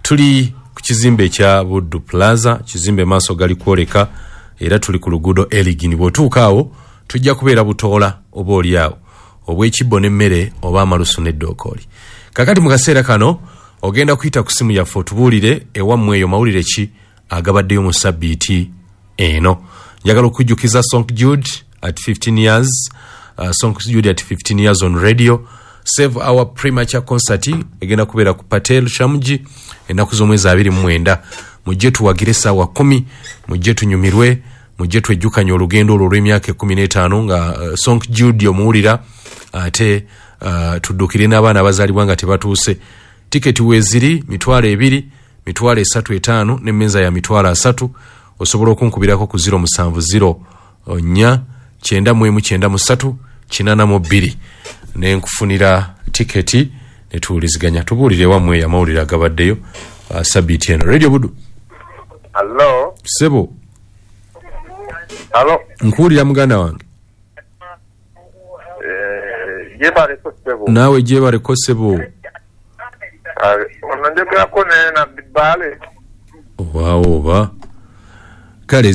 Tuli ku kizimbe kya Buddu Plaza, kizimbe maaso gali kwoleka era tuli ku luguudo Eligini. Bw'otuukaawo tujja kubeera butoola oba oliawo obw'ekibbo n'emmere oba amalusu n'eddookoli. Kakati mu kaseera kano ogenda kuyita ku simu yaffe otubuulire ewammwe eyo mawulire ki agabaddeyo mu sabbiiti eno. Njagala okujjukiza St Jude at 15 years, St Jude at 15 years on radio. Save our premature concert egenda kubeera ku Patel Shamuji ennaku z'omwezi 29. Mujje tuwagire ssaawa 10, mujje tunyumirwe, mujje twejjukanye olugendo olwo olw'emyaka 15 nga St Jude omuwulira ate tuddukire n'abaana abazaalibwa nga tebatuuse. Tiketi weeziri $2, $3.5 n'emmenza ya $3. Osobola okunkubirako ku 070 4999382 nenkufunira tiketi netuwuliziganya tubuulire wammwe amawulire agabaddeyo sabbiiti eno. Radio Buddu. Hello. Sebo. Hello. Nkuwulira muganda wange. Jebaleko Sebo. Naawe jebaleko Sebo. Onanjogerako na Bibale. Oba. Kale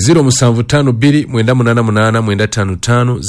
075298895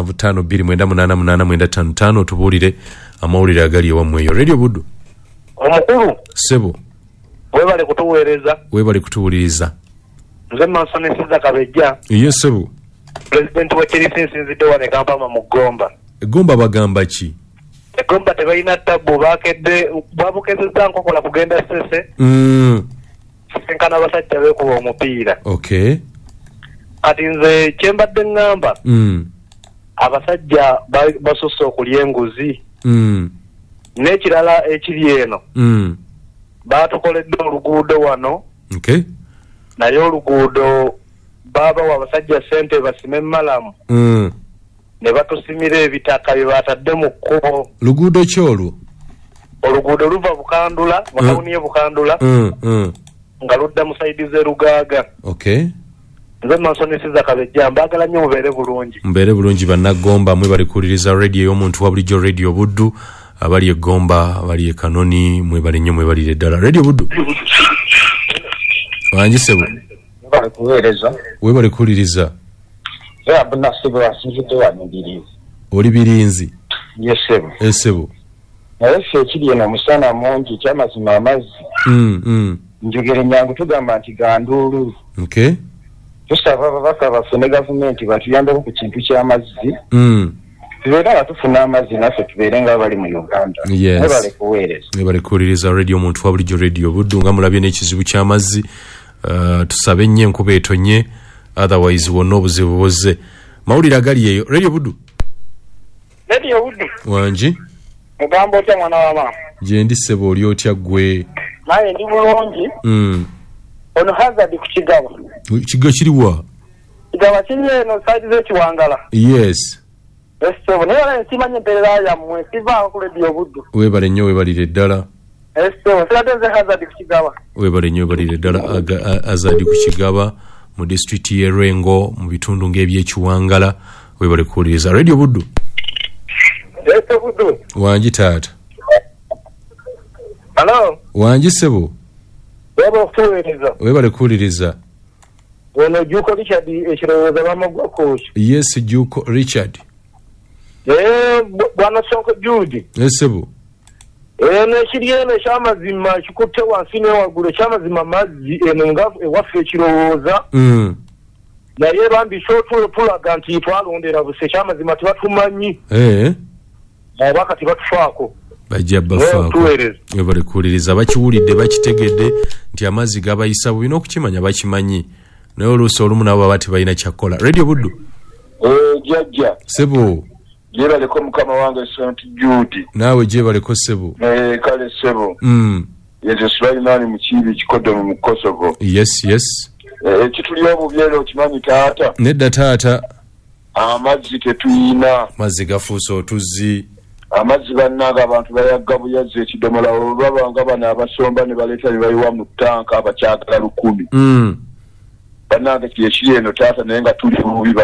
075298895 tubuulire amawulire agali ewammweyo. Radio Buddu. Omukulu. Sebo. Webale kutuweereza. Webale kutuwuliriza. Nze Mansoni Sizza Kabejja. Ye Sebo. President wa Chelsea nsinzidde wane Kampala mu Gomba. Egomba bagamba ki? Egomba tebalina ttabu baakedde babukezezza nkokola kugenda Sese. Sinkana abasajja beekuba omupiira. Okay. Kati nze kyembadde ngamba abasajja basusse okulya enguzi. N'ekirala ekiri eno baatukoledde oluguudo wano. Okay. Naye oluguudo babawa abasajja ssente basime malamu. Ne batusimira ebitaka bye batadde mu kkubo. Luguudo ki olwo? Oluguudo luva Bukandula, Butawuni ye Bukandula. Nga ludda mu saidi ze Lugaaga. Okay. Nze Mansoni Sizza Kabejja mbagala nnyo mubeere bulungi. Mbeere bulungi bannagomba mwe bali kuwuliriza radio y'omuntu wa bulijjo Radio Buddu, abali egomba abali ekanoni mwe bali nnyo mwe bali eddala. Radio Buddu. Wangi Sebo. Bali kuweereza. We bali kuwuliriza. Abuna Sebo asinzidde wano Birinzi. Oli Birinzi? Yes Sebo. Sebo. Naye ffe ekiri eno musana mungi kyamazima amazzi. Njogere nyangu tugamba nti ganduulu. Okay. Tusaba ababaka bafune gavumenti batuyambeko ku kintu ky'amazzi. Tubeera nga tufuna amazzi naffe tubeere nga bali mu Uganda. Yes. Ne bali kuweereza. Ne bali kuwuliriza radio omuntu wa bulijjo Radio Buddu nga mulabye n'ekizibu ky'amazzi. Tusabe nnyo enkuba etonye, otherwise wonna obuzibu buzze. Mawulire agali eyo. Radio Buddu. Radio Buddu. Wangi? Mugamba otya mwana wa mama? Gye ndi Sebo oli otya ggwe? Naye ndi bulungi. Ono hazard ku Kigaba. Kigo kiriwa? Kigaba kiri eno side z'Ekiwangala. Yes. Sebo naye nsimanye empeerera yammwe sivaako ku Radio Buddu. Weebale nnyo weebalire ddala. Sebo siradde nze hazard ku Kigaba. Weebale nnyo weebalire ddala hazard ku Kigaba mu district y'e Rwengo mu bitundu ng'eby'Ekiwangala. Weebale kuwuliriza Radio Buddu. Radio Buddu. Wangi taata. Hello. Wangi Sebo. Weba okuweereza. Weebale kuwuliriza. Ono Juko Richard ekirowooza bamugwa koki. Yes Juko Richard. Bwana Sonko Jude. Sebo. N'ekiri eno ekyamazima kikutte wansi n'ewaggulu ekyamazima mazzi eno nga ewaffe ekirowooza. Naye bambi tulaga nti twalondera buse ekyamazima tebatumanyi. Abaka tebatufaako. Bajja bafaako. Bali kuwuliriza bakiwulidde bakitegedde nti amazzi gabayisa bubina okukimanya bakimanyi. Naye oluusi olumu nabo baba tebalina kyakkola. Radio Buddu. Jjajja. Sebo. Jebaleko mukama wange St Jude. Naawe jebaleko Sebo. Kale Sebo. Yesu Sulaiman mukibi kikodomo mu Kosovo. Yes. Ekituli obubyere okimanyi taata. Nedda taata. Amazzi tetuyina. Mazzi gafuuse otuzzi. Amazzi bannaga abantu bayagga buyazzi ekidomola olwabanga bano abasomba ne baleeta ne bayiwa mu ttanka abakyagala 10. Bannaga kyekiri eno taata naye nga tuli bubi